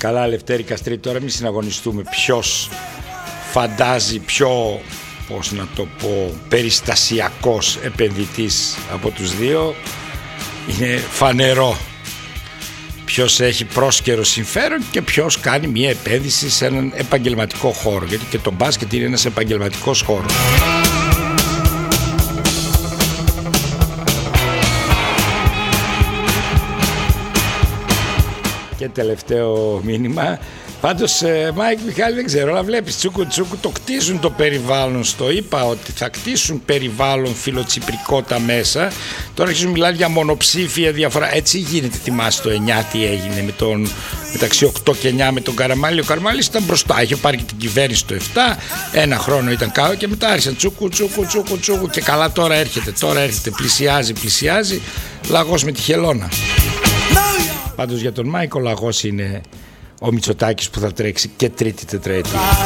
Καλά, Λευτέρη Καστρί, τώρα μην συναγωνιστούμε ποιος φαντάζει πιο, πώς να το πω, περιστασιακός επενδυτής από τους δύο. Είναι φανερό ποιος έχει πρόσκαιρο συμφέρον και ποιος κάνει μια επένδυση σε έναν επαγγελματικό χώρο, γιατί και το μπάσκετ είναι ένας επαγγελματικός χώρος. Και τελευταίο μήνυμα. Πάντως, Μάικ Μιχάλη, δεν ξέρω, αλλά βλέπεις, τσούκου το κτίζουν το περιβάλλον. Στο είπα ότι θα κτίσουν περιβάλλον φιλοτσιπρικότα μέσα. Τώρα αρχίζουν μιλάνε για μονοψήφια διαφορά. Έτσι γίνεται, θυμάσαι το 9 τι έγινε μεταξύ 8 και 9 με τον Καραμάλη. Ο Καραμάλης ήταν μπροστά, είχε πάρει και την κυβέρνηση το 7, ένα χρόνο ήταν κάτω και μετά άρχισαν τσούκου και καλά τώρα έρχεται, πλησιάζει, λαγός με τη χελώνα. Πάντως για τον Μάικο λαγός είναι ο Μητσοτάκης που θα τρέξει και τρίτη τετραετία.